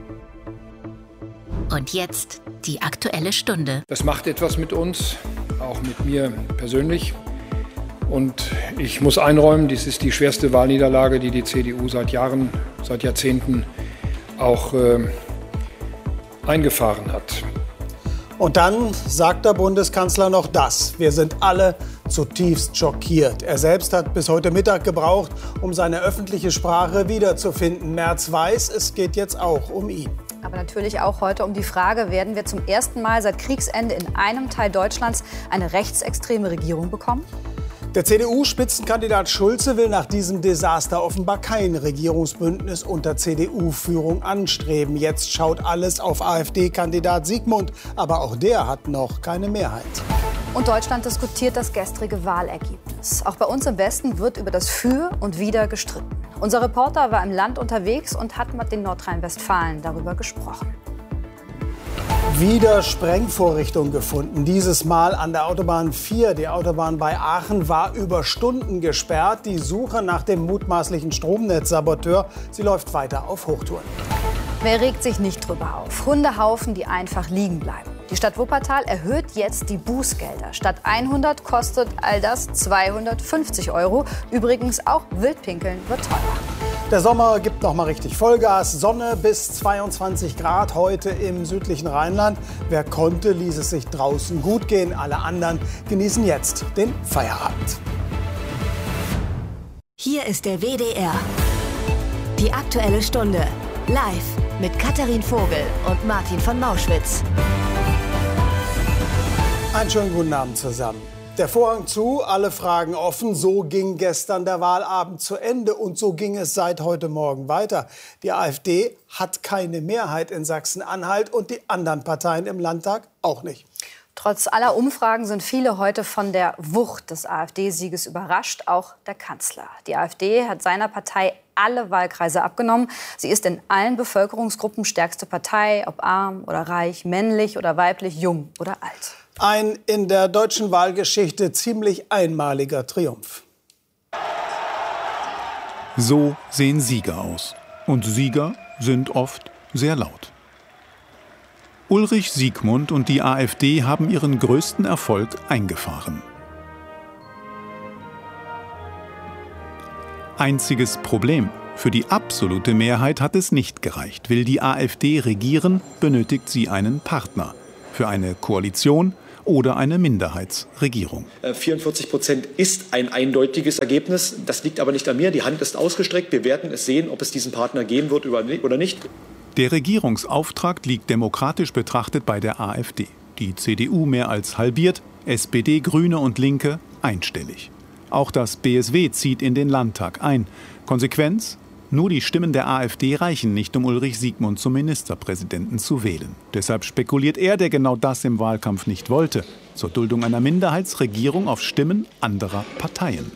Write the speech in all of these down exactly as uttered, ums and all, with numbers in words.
Und jetzt die Aktuelle Stunde. Das macht etwas mit uns, auch mit mir persönlich. Und ich muss einräumen, dies ist die schwerste Wahlniederlage, die die C D U seit Jahren, seit Jahrzehnten auch äh, eingefahren hat. Und dann sagt der Bundeskanzler noch das: Wir sind alle zutiefst schockiert. Er selbst hat bis heute Mittag gebraucht, um seine öffentliche Sprache wiederzufinden. Merz weiß, es geht jetzt auch um ihn. Aber natürlich auch heute um die Frage, werden wir zum ersten Mal seit Kriegsende in einem Teil Deutschlands eine rechtsextreme Regierung bekommen? Der C D U-Spitzenkandidat Schulze will nach diesem Desaster offenbar kein Regierungsbündnis unter C D U-Führung anstreben. Jetzt schaut alles auf AfD-Kandidat Siegmund. Aber auch der hat noch keine Mehrheit. Und Deutschland diskutiert das gestrige Wahlergebnis. Auch bei uns im Westen wird über das Für und Wider gestritten. Unser Reporter war im Land unterwegs und hat mit den Nordrhein-Westfalen darüber gesprochen. Wieder Sprengvorrichtungen gefunden. Dieses Mal an der Autobahn vier. Die Autobahn bei Aachen war über Stunden gesperrt. Die Suche nach dem mutmaßlichen Stromnetzsaboteur, sie läuft weiter auf Hochtouren. Wer regt sich nicht drüber auf? Hundehaufen, die einfach liegen bleiben. Die Stadt Wuppertal erhöht jetzt die Bußgelder. Statt hundert kostet all das zweihundertfünfzig Euro. Übrigens auch Wildpinkeln wird teurer. Der Sommer gibt noch mal richtig Vollgas. Sonne bis zweiundzwanzig Grad heute im südlichen Rheinland. Wer konnte, ließ es sich draußen gut gehen. Alle anderen genießen jetzt den Feierabend. Hier ist der W D R. Die Aktuelle Stunde. Live mit Katharin Vogel und Martin von Mauschwitz. Einen schönen guten Abend zusammen. Der Vorhang zu, alle Fragen offen. So ging gestern der Wahlabend zu Ende und so ging es seit heute Morgen weiter. Die AfD hat keine Mehrheit in Sachsen-Anhalt und die anderen Parteien im Landtag auch nicht. Trotz aller Umfragen sind viele heute von der Wucht des AfD-Sieges überrascht, auch der Kanzler. Die AfD hat seiner Partei alle Wahlkreise abgenommen. Sie ist in allen Bevölkerungsgruppen stärkste Partei, ob arm oder reich, männlich oder weiblich, jung oder alt. Ein in der deutschen Wahlgeschichte ziemlich einmaliger Triumph. So sehen Sieger aus. Und Sieger sind oft sehr laut. Ulrich Siegmund und die AfD haben ihren größten Erfolg eingefahren. Einziges Problem: Für die absolute Mehrheit hat es nicht gereicht. Will die AfD regieren, benötigt sie einen Partner. Für eine Koalition oder eine Minderheitsregierung. vierundvierzig Prozent ist ein eindeutiges Ergebnis. Das liegt aber nicht an mir. Die Hand ist ausgestreckt. Wir werden es sehen, ob es diesen Partner geben wird oder nicht. Der Regierungsauftrag liegt demokratisch betrachtet bei der AfD. Die C D U mehr als halbiert, S P D, Grüne und Linke einstellig. Auch das B S W zieht in den Landtag ein. Konsequenz? Nur die Stimmen der AfD reichen nicht, um Ulrich Siegmund zum Ministerpräsidenten zu wählen. Deshalb spekuliert er, der genau das im Wahlkampf nicht wollte, zur Duldung einer Minderheitsregierung auf Stimmen anderer Parteien.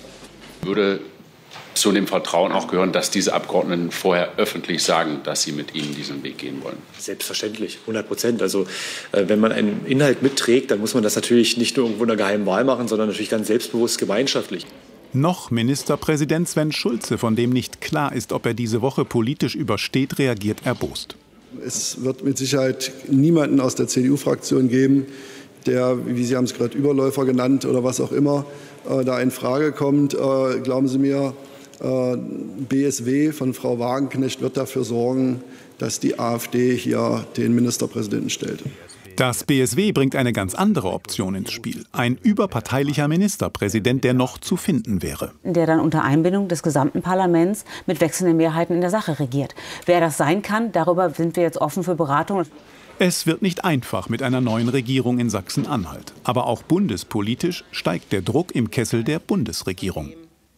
Würde zu dem Vertrauen auch gehören, dass diese Abgeordneten vorher öffentlich sagen, dass sie mit Ihnen diesen Weg gehen wollen? Selbstverständlich, hundert Prozent. Also äh, wenn man einen Inhalt mitträgt, dann muss man das natürlich nicht nur irgendwo in einer geheimen Wahl machen, sondern natürlich ganz selbstbewusst gemeinschaftlich. Noch Ministerpräsident Sven Schulze, von dem nicht klar ist, ob er diese Woche politisch übersteht, reagiert erbost. Es wird mit Sicherheit niemanden aus der C D U-Fraktion geben, der, wie Sie haben es gerade Überläufer genannt oder was auch immer, äh, da in Frage kommt. Äh, glauben Sie mir, äh, B S W von Frau Wagenknecht wird dafür sorgen, dass die AfD hier den Ministerpräsidenten stellt. Das B S W bringt eine ganz andere Option ins Spiel. Ein überparteilicher Ministerpräsident, der noch zu finden wäre. Der dann unter Einbindung des gesamten Parlaments mit wechselnden Mehrheiten in der Sache regiert. Wer das sein kann, darüber sind wir jetzt offen für Beratung. Es wird nicht einfach mit einer neuen Regierung in Sachsen-Anhalt. Aber auch bundespolitisch steigt der Druck im Kessel der Bundesregierung.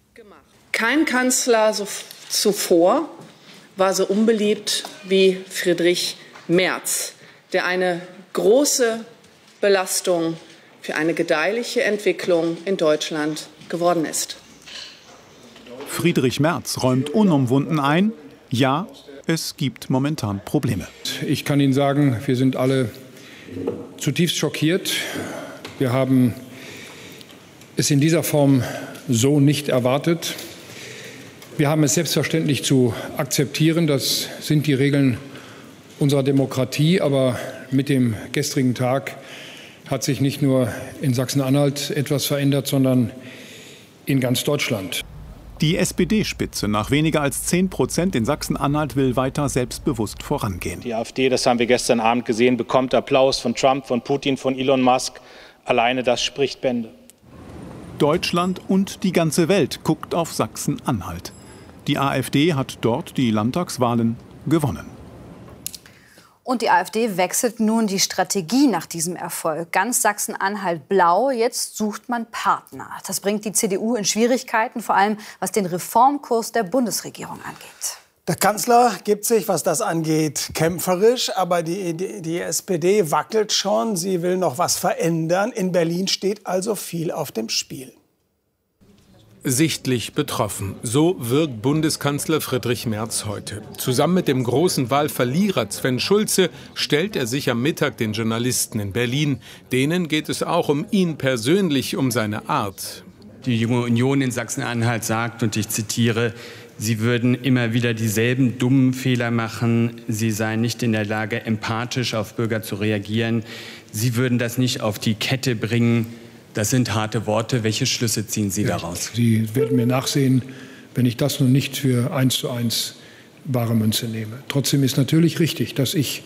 Kein Kanzler so zuvor war so unbeliebt wie Friedrich Merz, der eine große Belastung für eine gedeihliche Entwicklung in Deutschland geworden ist. Friedrich Merz räumt unumwunden ein, ja, es gibt momentan Probleme. Ich kann Ihnen sagen, wir sind alle zutiefst schockiert. Wir haben es in dieser Form so nicht erwartet. Wir haben es selbstverständlich zu akzeptieren. Das sind die Regeln unserer Demokratie. Aber mit dem gestrigen Tag hat sich nicht nur in Sachsen-Anhalt etwas verändert, sondern in ganz Deutschland. Die S P D-Spitze nach weniger als zehn Prozent in Sachsen-Anhalt will weiter selbstbewusst vorangehen. Die AfD, das haben wir gestern Abend gesehen, bekommt Applaus von Trump, von Putin, von Elon Musk. Alleine das spricht Bände. Deutschland und die ganze Welt guckt auf Sachsen-Anhalt. Die AfD hat dort die Landtagswahlen gewonnen. Und die AfD wechselt nun die Strategie nach diesem Erfolg. Ganz Sachsen-Anhalt blau, jetzt sucht man Partner. Das bringt die C D U in Schwierigkeiten, vor allem was den Reformkurs der Bundesregierung angeht. Der Kanzler gibt sich, was das angeht, kämpferisch, aber die, die, die S P D wackelt schon. Sie will noch was verändern. In Berlin steht also viel auf dem Spiel. Sichtlich betroffen. So wirkt Bundeskanzler Friedrich Merz heute. Zusammen mit dem großen Wahlverlierer Sven Schulze stellt er sich am Mittag den Journalisten in Berlin. Denen geht es auch um ihn persönlich, um seine Art. Die Junge Union in Sachsen-Anhalt sagt, und ich zitiere, sie würden immer wieder dieselben dummen Fehler machen. Sie seien nicht in der Lage, empathisch auf Bürger zu reagieren. Sie würden das nicht auf die Kette bringen. Das sind harte Worte. Welche Schlüsse ziehen Sie daraus? Sie werden mir nachsehen, wenn ich das nun nicht für eins zu eins bare Münze nehme. Trotzdem ist natürlich richtig, dass ich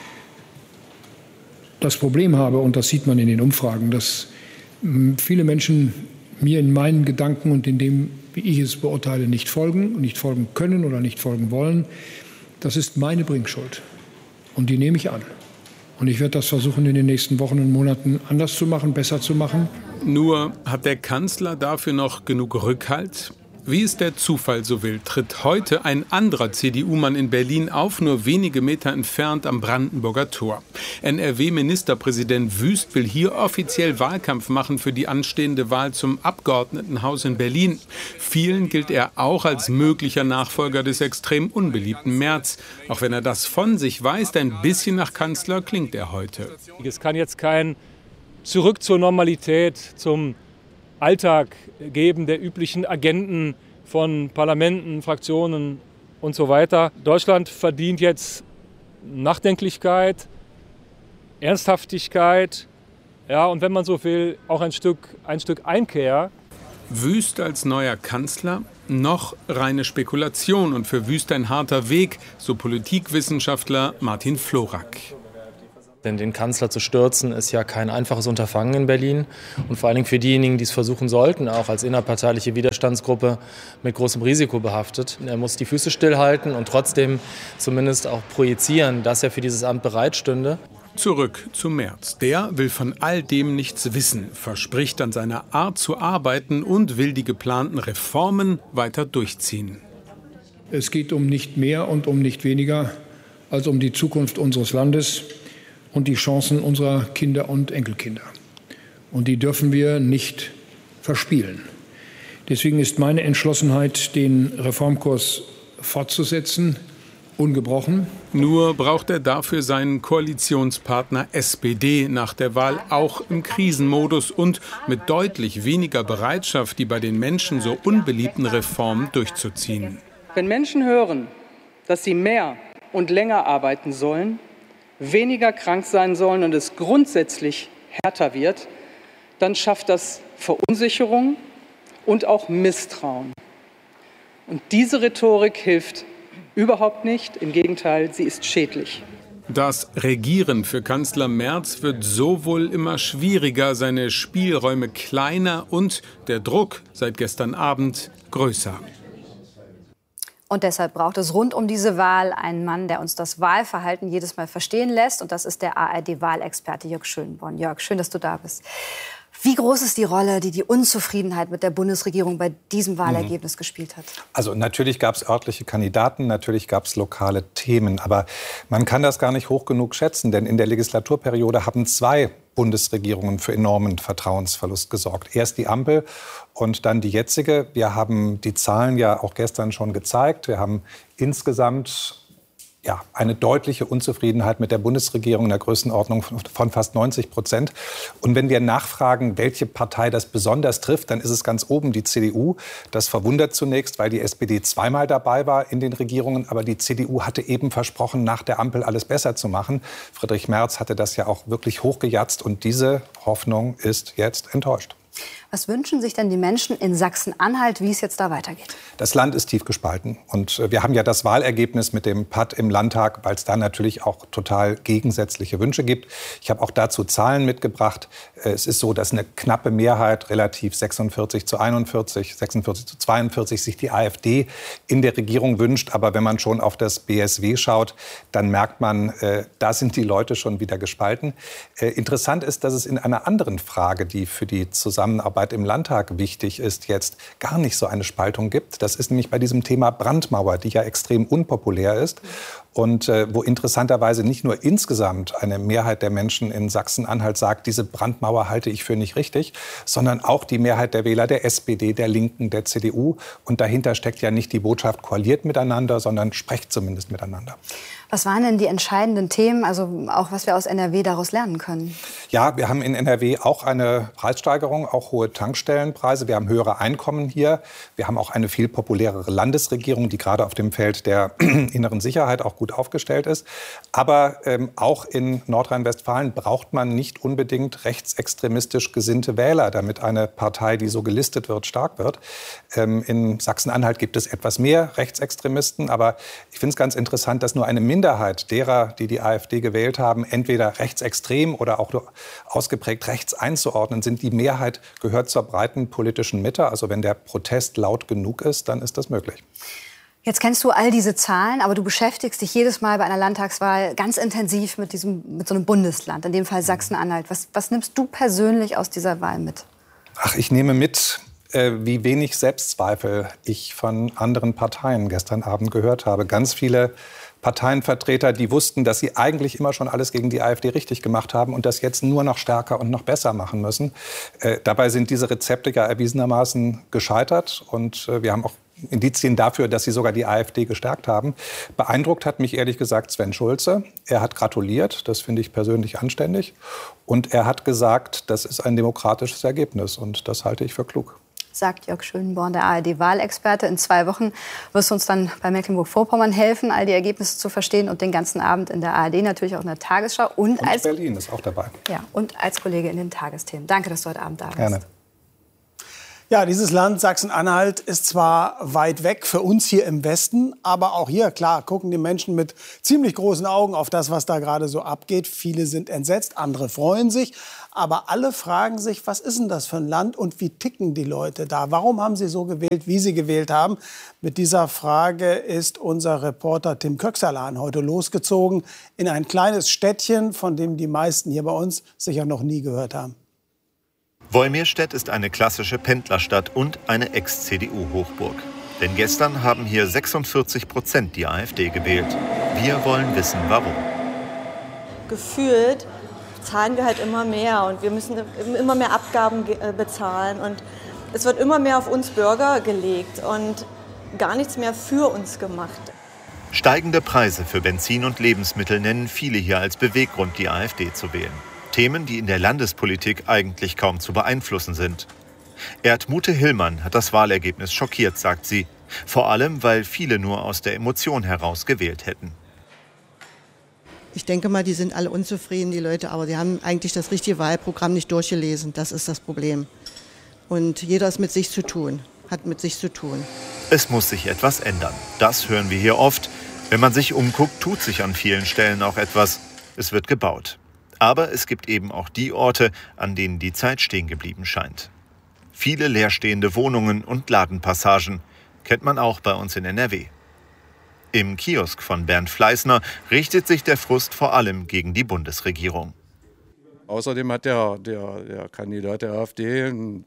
das Problem habe, und das sieht man in den Umfragen, dass viele Menschen mir in meinen Gedanken und in dem, wie ich es beurteile, nicht folgen, nicht folgen können oder nicht folgen wollen. Das ist meine Bringschuld. Und die nehme ich an. Und ich werde das versuchen, in den nächsten Wochen und Monaten anders zu machen, besser zu machen. Nur hat der Kanzler dafür noch genug Rückhalt? Wie es der Zufall so will, tritt heute ein anderer C D U-Mann in Berlin auf, nur wenige Meter entfernt am Brandenburger Tor. N R W-Ministerpräsident Wüst will hier offiziell Wahlkampf machen für die anstehende Wahl zum Abgeordnetenhaus in Berlin. Vielen gilt er auch als möglicher Nachfolger des extrem unbeliebten Merz. Auch wenn er das von sich weiß, ein bisschen nach Kanzler klingt er heute. Es kann jetzt kein Zurück zur Normalität, zum Alltag geben der üblichen Agenten von Parlamenten, Fraktionen und so weiter. Deutschland verdient jetzt Nachdenklichkeit, Ernsthaftigkeit, ja, und wenn man so will, auch ein Stück, ein Stück Einkehr. Wüst als neuer Kanzler? Noch reine Spekulation und für Wüst ein harter Weg, so Politikwissenschaftler Martin Florak. Denn den Kanzler zu stürzen, ist ja kein einfaches Unterfangen in Berlin. Und vor allen Dingen für diejenigen, die es versuchen sollten, auch als innerparteiliche Widerstandsgruppe mit großem Risiko behaftet. Er muss die Füße stillhalten und trotzdem zumindest auch projizieren, dass er für dieses Amt bereitstünde. Zurück zu Merz. Der will von all dem nichts wissen, verspricht an seiner Art zu arbeiten und will die geplanten Reformen weiter durchziehen. Es geht um nicht mehr und um nicht weniger als um die Zukunft unseres Landes und die Chancen unserer Kinder und Enkelkinder. Und die dürfen wir nicht verspielen. Deswegen ist meine Entschlossenheit, den Reformkurs fortzusetzen, ungebrochen. Nur braucht er dafür seinen Koalitionspartner S P D nach der Wahl auch im Krisenmodus und mit deutlich weniger Bereitschaft, die bei den Menschen so unbeliebten Reformen durchzuziehen. Wenn Menschen hören, dass sie mehr und länger arbeiten sollen, weniger krank sein sollen und es grundsätzlich härter wird, dann schafft das Verunsicherung und auch Misstrauen. Und diese Rhetorik hilft überhaupt nicht. Im Gegenteil, sie ist schädlich. Das Regieren für Kanzler Merz wird so wohl immer schwieriger, seine Spielräume kleiner und der Druck seit gestern Abend größer. Und deshalb braucht es rund um diese Wahl einen Mann, der uns das Wahlverhalten jedes Mal verstehen lässt. Und das ist der A R D-Wahlexperte Jörg Schönborn. Jörg, schön, dass du da bist. Wie groß ist die Rolle, die die Unzufriedenheit mit der Bundesregierung bei diesem Wahlergebnis mhm. gespielt hat? Also natürlich gab es örtliche Kandidaten, natürlich gab es lokale Themen. Aber man kann das gar nicht hoch genug schätzen. Denn in der Legislaturperiode haben zwei Bundesregierungen für enormen Vertrauensverlust gesorgt. Erst die Ampel und dann die jetzige. Wir haben die Zahlen ja auch gestern schon gezeigt. Wir haben insgesamt ja, eine deutliche Unzufriedenheit mit der Bundesregierung in der Größenordnung von fast neunzig Prozent. Und wenn wir nachfragen, welche Partei das besonders trifft, dann ist es ganz oben die C D U. Das verwundert zunächst, weil die S P D zweimal dabei war in den Regierungen. Aber die C D U hatte eben versprochen, nach der Ampel alles besser zu machen. Friedrich Merz hatte das ja auch wirklich hochgejatzt. Und diese Hoffnung ist jetzt enttäuscht. Was wünschen sich denn die Menschen in Sachsen-Anhalt, wie es jetzt da weitergeht? Das Land ist tief gespalten. Und wir haben ja das Wahlergebnis mit dem Patt im Landtag, weil es da natürlich auch total gegensätzliche Wünsche gibt. Ich habe auch dazu Zahlen mitgebracht. Es ist so, dass eine knappe Mehrheit, relativ sechsundvierzig zu einundvierzig, sechsundvierzig zu zweiundvierzig, sich die AfD in der Regierung wünscht. Aber wenn man schon auf das B S W schaut, dann merkt man, äh, da sind die Leute schon wieder gespalten. Äh, interessant ist, dass es in einer anderen Frage, die für die Zusammenarbeit im Landtag wichtig ist, jetzt gar nicht so eine Spaltung gibt. Das ist nämlich bei diesem Thema Brandmauer, die ja extrem unpopulär ist und äh, wo interessanterweise nicht nur insgesamt eine Mehrheit der Menschen in Sachsen-Anhalt sagt, diese Brandmauer halte ich für nicht richtig, sondern auch die Mehrheit der Wähler der S P D, der Linken, der C D U. Und dahinter steckt ja nicht die Botschaft, koaliert miteinander, sondern sprecht zumindest miteinander. Was waren denn die entscheidenden Themen, also auch was wir aus N R W daraus lernen können? Ja, wir haben in N R W auch eine Preissteigerung, auch hohe Tankstellenpreise. Wir haben höhere Einkommen hier. Wir haben auch eine viel populärere Landesregierung, die gerade auf dem Feld der inneren Sicherheit auch gut aufgestellt ist. Aber ähm, auch in Nordrhein-Westfalen braucht man nicht unbedingt rechtsextremistisch gesinnte Wähler, damit eine Partei, die so gelistet wird, stark wird. Ähm, in Sachsen-Anhalt gibt es etwas mehr Rechtsextremisten. Aber ich finde es ganz interessant, dass nur eine Minderheit derer, die die AfD gewählt haben, entweder rechtsextrem oder auch ausgeprägt rechts einzuordnen sind. Die Mehrheit gehört zur breiten politischen Mitte. Also wenn der Protest laut genug ist, dann ist das möglich. Jetzt kennst du all diese Zahlen, aber du beschäftigst dich jedes Mal bei einer Landtagswahl ganz intensiv mit, diesem, mit so einem Bundesland, in dem Fall Sachsen-Anhalt. Was, was nimmst du persönlich aus dieser Wahl mit? Ach, ich nehme mit, äh, wie wenig Selbstzweifel ich von anderen Parteien gestern Abend gehört habe. Ganz viele Parteienvertreter, die wussten, dass sie eigentlich immer schon alles gegen die AfD richtig gemacht haben und das jetzt nur noch stärker und noch besser machen müssen. Äh, dabei sind diese Rezepte ja erwiesenermaßen gescheitert und äh, wir haben auch Indizien dafür, dass sie sogar die AfD gestärkt haben. Beeindruckt hat mich ehrlich gesagt Sven Schulze. Er hat gratuliert, das finde ich persönlich anständig. Und er hat gesagt, das ist ein demokratisches Ergebnis und das halte ich für klug. Sagt Jörg Schönborn, der A R D-Wahlexperte. In zwei Wochen wirst du uns dann bei Mecklenburg-Vorpommern helfen, all die Ergebnisse zu verstehen und den ganzen Abend in der A R D, natürlich auch in der Tagesschau. Und, und als Berlin ist auch dabei. Ja, und als Kollege in den Tagesthemen. Danke, dass du heute Abend da bist. Gerne. Ja, dieses Land Sachsen-Anhalt ist zwar weit weg für uns hier im Westen, aber auch hier, klar, gucken die Menschen mit ziemlich großen Augen auf das, was da gerade so abgeht. Viele sind entsetzt, andere freuen sich. Aber alle fragen sich, was ist denn das für ein Land und wie ticken die Leute da? Warum haben sie so gewählt, wie sie gewählt haben? Mit dieser Frage ist unser Reporter Tim Köxerlan heute losgezogen in ein kleines Städtchen, von dem die meisten hier bei uns sicher noch nie gehört haben. Wolmirstedt ist eine klassische Pendlerstadt und eine Ex-C D U-Hochburg. Denn gestern haben hier sechsundvierzig Prozent die AfD gewählt. Wir wollen wissen, warum. Gefühlt zahlen wir halt immer mehr und wir müssen immer mehr Abgaben bezahlen. Und es wird immer mehr auf uns Bürger gelegt und gar nichts mehr für uns gemacht. Steigende Preise für Benzin und Lebensmittel nennen viele hier als Beweggrund, die AfD zu wählen. Themen, die in der Landespolitik eigentlich kaum zu beeinflussen sind. Erdmute Hillmann hat das Wahlergebnis schockiert, sagt sie. Vor allem, weil viele nur aus der Emotion heraus gewählt hätten. Ich denke mal, die sind alle unzufrieden, die Leute, aber die haben eigentlich das richtige Wahlprogramm nicht durchgelesen. Das ist das Problem. Und jeder ist mit sich zu tun, hat mit sich zu tun. Es muss sich etwas ändern. Das hören wir hier oft. Wenn man sich umguckt, tut sich an vielen Stellen auch etwas. Es wird gebaut. Aber es gibt eben auch die Orte, an denen die Zeit stehen geblieben scheint. Viele leerstehende Wohnungen und Ladenpassagen kennt man auch bei uns in N R W. Im Kiosk von Bernd Fleißner richtet sich der Frust vor allem gegen die Bundesregierung. Außerdem hat der, der, der Kandidat der AfD einen,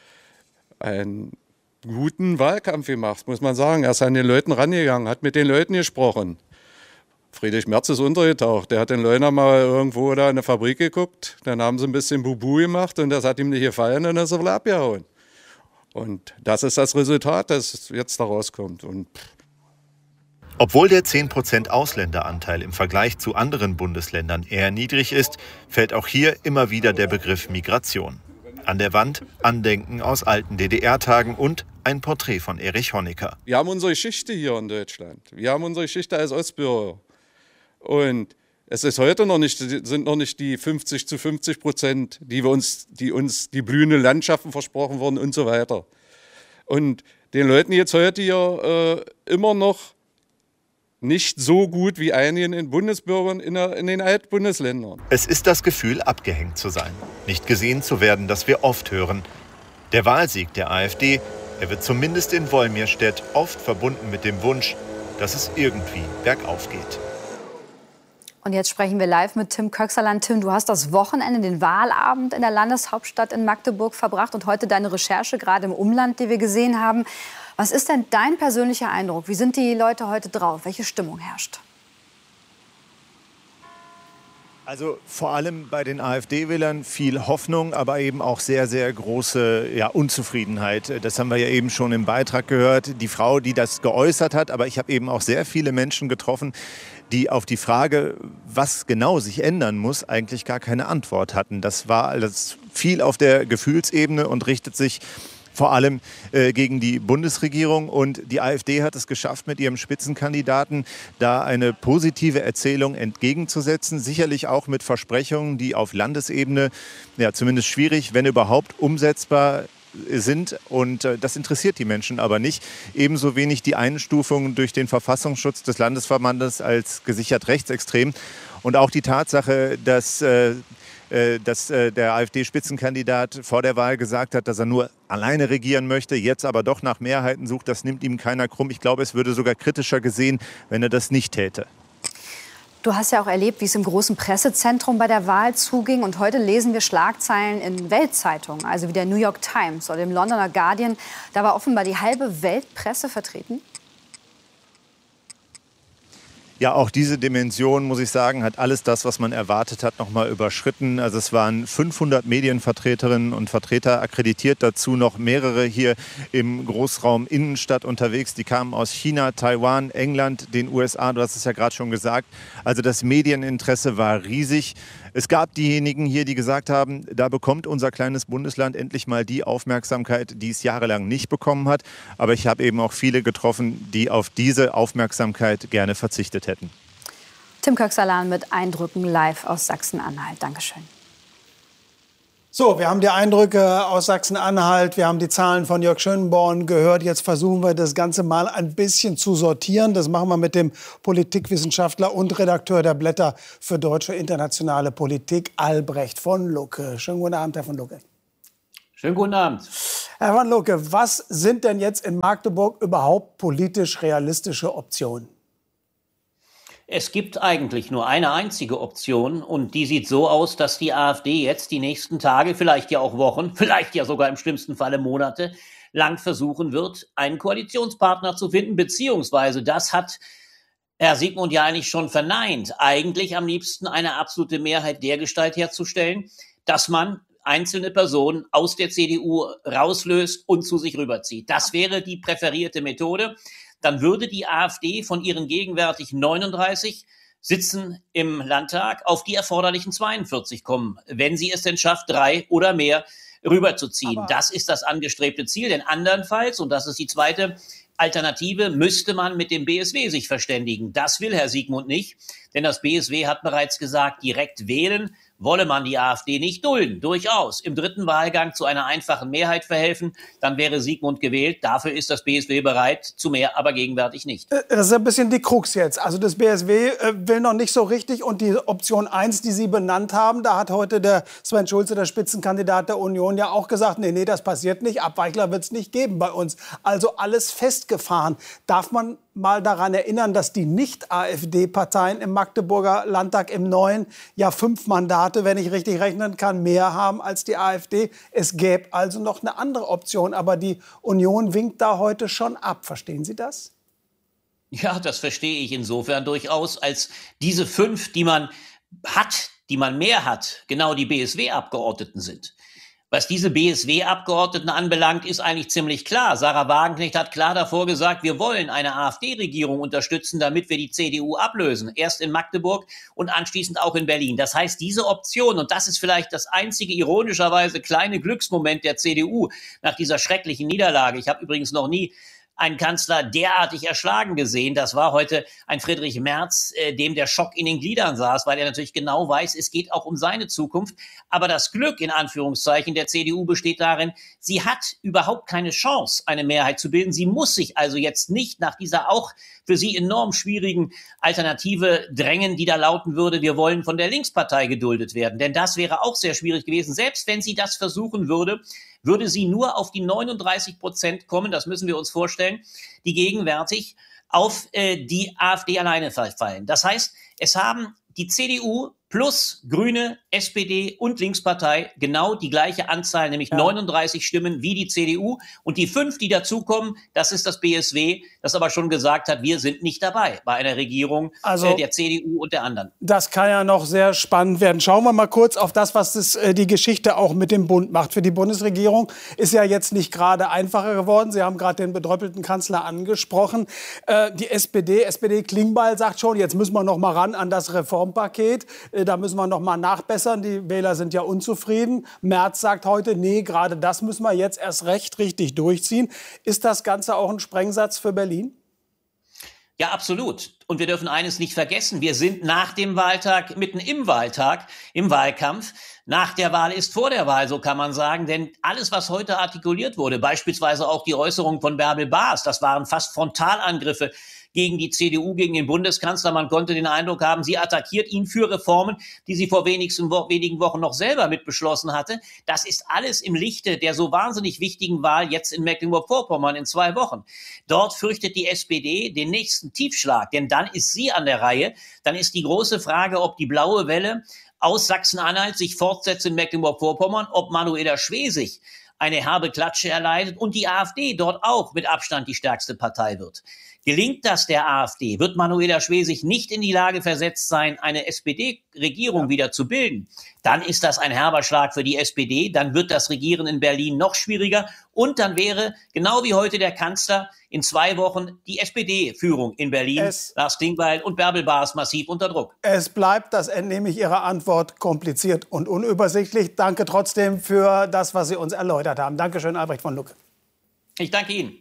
einen guten Wahlkampf gemacht, muss man sagen. Er ist an den Leuten rangegangen, hat mit den Leuten gesprochen. Friedrich Merz ist untergetaucht. Der hat den Leuna mal irgendwo da in der Fabrik geguckt. Dann haben sie ein bisschen Bubu gemacht und das hat ihm nicht gefallen und dann ist er wieder abgehauen. Und das ist das Resultat, das jetzt da rauskommt. Und Obwohl der zehn Prozent Ausländeranteil im Vergleich zu anderen Bundesländern eher niedrig ist, fällt auch hier immer wieder der Begriff Migration. An der Wand Andenken aus alten D D R-Tagen und ein Porträt von Erich Honecker. Wir haben unsere Geschichte hier in Deutschland. Wir haben unsere Geschichte als Ostbürger. Und es ist heute noch nicht, sind noch nicht die fünfzig zu fünfzig Prozent, die, wir uns, die uns die blühenden Landschaften versprochen wurden und so weiter. Und den Leuten jetzt heute hier äh, immer noch nicht so gut wie einigen Bundesbürgern in, der, in den Altbundesländern. Es ist das Gefühl, abgehängt zu sein, nicht gesehen zu werden, das wir oft hören. Der Wahlsieg der AfD, er wird zumindest in Wolmirstedt oft verbunden mit dem Wunsch, dass es irgendwie bergauf geht. Und jetzt sprechen wir live mit Tim Köxerland. Tim, du hast das Wochenende, den Wahlabend in der Landeshauptstadt in Magdeburg verbracht und heute deine Recherche gerade im Umland, die wir gesehen haben. Was ist denn dein persönlicher Eindruck? Wie sind die Leute heute drauf? Welche Stimmung herrscht? Also vor allem bei den AfD-Wählern viel Hoffnung, aber eben auch sehr, sehr große ja, Unzufriedenheit. Das haben wir ja eben schon im Beitrag gehört. Die Frau, die das geäußert hat, aber ich habe eben auch sehr viele Menschen getroffen, die auf die Frage, was genau sich ändern muss, eigentlich gar keine Antwort hatten. Das war alles viel auf der Gefühlsebene und richtet sich vor allem äh, gegen die Bundesregierung. Und die AfD hat es geschafft, mit ihrem Spitzenkandidaten da eine positive Erzählung entgegenzusetzen. Sicherlich auch mit Versprechungen, die auf Landesebene ja, zumindest schwierig, wenn überhaupt, umsetzbar sind. Und äh, das interessiert die Menschen aber nicht. Ebenso wenig die Einstufung durch den Verfassungsschutz des Landesverbandes als gesichert rechtsextrem. Und auch die Tatsache, dass äh, dass der AfD-Spitzenkandidat vor der Wahl gesagt hat, dass er nur alleine regieren möchte, jetzt aber doch nach Mehrheiten sucht, das nimmt ihm keiner krumm. Ich glaube, es würde sogar kritischer gesehen, wenn er das nicht täte. Du hast ja auch erlebt, wie es im großen Pressezentrum bei der Wahl zuging. Und heute lesen wir Schlagzeilen in Weltzeitungen, also wie der New York Times oder dem Londoner Guardian. Da war offenbar die halbe Weltpresse vertreten. Ja, auch diese Dimension, muss ich sagen, hat alles das, was man erwartet hat, noch mal überschritten. Also es waren fünfhundert Medienvertreterinnen und Vertreter akkreditiert, dazu noch mehrere hier im Großraum Innenstadt unterwegs. Die kamen aus China, Taiwan, England, den U S A, du hast es ja gerade schon gesagt. Also das Medieninteresse war riesig. Es gab diejenigen hier, die gesagt haben, da bekommt unser kleines Bundesland endlich mal die Aufmerksamkeit, die es jahrelang nicht bekommen hat. Aber ich habe eben auch viele getroffen, die auf diese Aufmerksamkeit gerne verzichtet hätten. Tim Köxerland mit Eindrücken live aus Sachsen-Anhalt. Dankeschön. So, wir haben die Eindrücke aus Sachsen-Anhalt, wir haben die Zahlen von Jörg Schönborn gehört. Jetzt versuchen wir das Ganze mal ein bisschen zu sortieren. Das machen wir mit dem Politikwissenschaftler und Redakteur der Blätter für deutsche internationale Politik, Albrecht von Lucke. Schönen guten Abend, Herr von Lucke. Schönen guten Abend. Herr von Lucke, was sind denn jetzt in Magdeburg überhaupt politisch realistische Optionen? Es gibt eigentlich nur eine einzige Option und die sieht so aus, dass die AfD jetzt die nächsten Tage, vielleicht ja auch Wochen, vielleicht ja sogar im schlimmsten Falle Monate lang versuchen wird, einen Koalitionspartner zu finden, beziehungsweise das hat Herr Siegmund ja eigentlich schon verneint, eigentlich am liebsten eine absolute Mehrheit dergestalt herzustellen, dass man einzelne Personen aus der C D U rauslöst und zu sich rüberzieht. Das wäre die präferierte Methode. Dann würde die AfD von ihren gegenwärtig neununddreißig Sitzen im Landtag auf die erforderlichen zweiundvierzig kommen, wenn sie es denn schafft, drei oder mehr rüberzuziehen. Aber das ist das angestrebte Ziel, denn andernfalls, und das ist die zweite Alternative, müsste man mit dem B S W sich verständigen. Das will Herr Siegmund nicht, denn das B S W hat bereits gesagt, direkt wählen wolle man die AfD nicht dulden. Durchaus. Im dritten Wahlgang zu einer einfachen Mehrheit verhelfen, dann wäre Siegmund gewählt. Dafür ist das B S W bereit, zu mehr, aber gegenwärtig nicht. Das ist ein bisschen die Krux jetzt. Also das B S W will noch nicht so richtig. Und die Option eins, die Sie benannt haben, da hat heute der Sven Schulze, der Spitzenkandidat der Union, ja auch gesagt, nee, nee, das passiert nicht. Abweichler wird es nicht geben bei uns. Also alles festgefahren. Darf man mal daran erinnern, dass die Nicht-AfD-Parteien im Magdeburger Landtag im Neuen ja fünf Mandate, wenn ich richtig rechnen kann, mehr haben als die AfD. Es gäbe also noch eine andere Option, aber die Union winkt da heute schon ab. Verstehen Sie das? Ja, das verstehe ich insofern durchaus, als diese fünf, die man hat, die man mehr hat, genau die B S W-Abgeordneten sind. Was diese B S W-Abgeordneten anbelangt, ist eigentlich ziemlich klar. Sarah Wagenknecht hat klar davor gesagt, wir wollen eine AfD-Regierung unterstützen, damit wir die C D U ablösen. Erst in Magdeburg und anschließend auch in Berlin. Das heißt, diese Option, und das ist vielleicht das einzige ironischerweise kleine Glücksmoment der C D U nach dieser schrecklichen Niederlage. Ich habe übrigens noch nie einen Kanzler derartig erschlagen gesehen. Das war heute ein Friedrich Merz, äh, dem der Schock in den Gliedern saß, weil er natürlich genau weiß, es geht auch um seine Zukunft. Aber das Glück, in Anführungszeichen, der C D U besteht darin, sie hat überhaupt keine Chance, eine Mehrheit zu bilden. Sie muss sich also jetzt nicht nach dieser auch für sie enorm schwierigen Alternative drängen, die da lauten würde, wir wollen von der Linkspartei geduldet werden. Denn das wäre auch sehr schwierig gewesen. Selbst wenn sie das versuchen würde, würde sie nur auf die neununddreißig Prozent kommen, das müssen wir uns vorstellen, die gegenwärtig auf äh, die AfD alleine fallen. Das heißt, es haben die C D U plus Grüne, S P D und Linkspartei genau die gleiche Anzahl, nämlich ja. neununddreißig Stimmen wie die C D U. Und die fünf, die dazukommen, das ist das B S W, das aber schon gesagt hat, wir sind nicht dabei bei einer Regierung also, äh, der C D U und der anderen. Das kann ja noch sehr spannend werden. Schauen wir mal kurz auf das, was das, äh, die Geschichte auch mit dem Bund macht. Für die Bundesregierung ist ja jetzt nicht gerade einfacher geworden. Sie haben gerade den bedröppelten Kanzler angesprochen. Äh, die S P D, S P D Klingbeil sagt schon, jetzt müssen wir noch mal ran an das Reformpaket. Äh, Da müssen wir noch mal nachbessern. Die Wähler sind ja unzufrieden. Merz sagt heute, nee, gerade das müssen wir jetzt erst recht richtig durchziehen. Ist das Ganze auch ein Sprengsatz für Berlin? Ja, absolut. Und wir dürfen eines nicht vergessen. Wir sind nach dem Wahltag, mitten im Wahltag, im Wahlkampf. Nach der Wahl ist vor der Wahl, so kann man sagen. Denn alles, was heute artikuliert wurde, beispielsweise auch die Äußerung von Bärbel Baas, das waren fast Frontalangriffe gegen die C D U, gegen den Bundeskanzler. Man konnte den Eindruck haben, sie attackiert ihn für Reformen, die sie vor wenigsten, wenigen Wochen noch selber mit beschlossen hatte. Das ist alles im Lichte der so wahnsinnig wichtigen Wahl jetzt in Mecklenburg-Vorpommern in zwei Wochen. Dort fürchtet die S P D den nächsten Tiefschlag, denn dann ist sie an der Reihe. Dann ist die große Frage, ob die blaue Welle aus Sachsen-Anhalt sich fortsetzt in Mecklenburg-Vorpommern, ob Manuela Schwesig eine herbe Klatsche erleidet und die AfD dort auch mit Abstand die stärkste Partei wird. Gelingt das der AfD, wird Manuela Schwesig nicht in die Lage versetzt sein, eine S P D-Regierung ja. wieder zu bilden, dann ist das ein herber Schlag für die S P D, dann wird das Regieren in Berlin noch schwieriger und dann wäre, genau wie heute der Kanzler, in zwei Wochen die S P D-Führung in Berlin, es, Lars Klingbeil und Bärbel Baas massiv unter Druck. Es bleibt, das entnehme ich Ihrer Antwort, kompliziert und unübersichtlich. Danke trotzdem für das, was Sie uns erläutert haben. Dankeschön, Albrecht von Lucke. Ich danke Ihnen.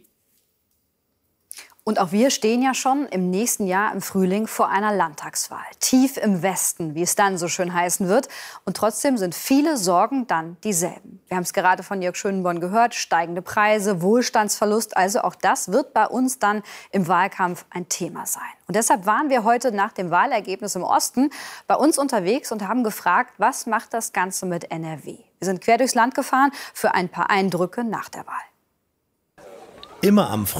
Und auch wir stehen ja schon im nächsten Jahr im Frühling vor einer Landtagswahl. Tief im Westen, wie es dann so schön heißen wird. Und trotzdem sind viele Sorgen dann dieselben. Wir haben es gerade von Jörg Schönborn gehört. Steigende Preise, Wohlstandsverlust. Also auch das wird bei uns dann im Wahlkampf ein Thema sein. Und deshalb waren wir heute nach dem Wahlergebnis im Osten bei uns unterwegs und haben gefragt, was macht das Ganze mit N R W? Wir sind quer durchs Land gefahren für ein paar Eindrücke nach der Wahl. Immer am